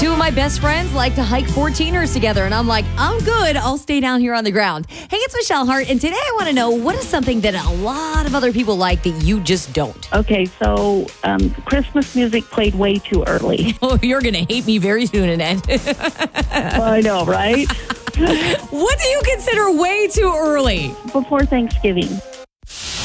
Two of my best friends like to hike 14ers together, and I'm like, I'm good. I'll stay down here on the ground. Hey, it's Michelle Hart, and today I want to know, what is something that a lot of other people like that you just don't? Okay, so Christmas music played way too early. Oh, you're going to hate me very soon, Annette. I know, right? What do you consider way too early? Before Thanksgiving.